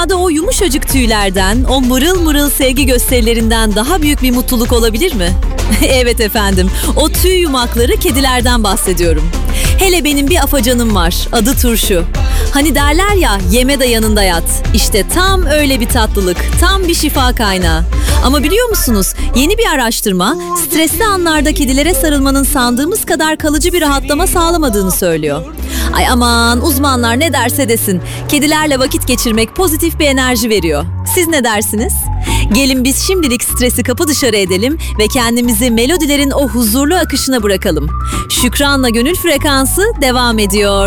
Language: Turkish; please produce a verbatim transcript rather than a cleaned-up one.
dünyada o yumuşacık tüylerden, o mırıl mırıl sevgi gösterilerinden daha büyük bir mutluluk olabilir mi? Evet efendim, o tüy yumakları kedilerden bahsediyorum. Hele benim bir afacanım var, adı Turşu. Hani derler ya, yeme de yanında yat. İşte tam öyle bir tatlılık, tam bir şifa kaynağı. Ama biliyor musunuz, yeni bir araştırma, stresli anlarda kedilere sarılmanın sandığımız kadar kalıcı bir rahatlama sağlamadığını söylüyor. Ay aman, uzmanlar ne derse desin, kedilerle vakit geçirmek pozitif bir enerji veriyor. Siz ne dersiniz? Gelin biz şimdilik stresi kapı dışarı edelim ve kendimizi melodilerin o huzurlu akışına bırakalım. Şükran'la Gönül Frekansı devam ediyor.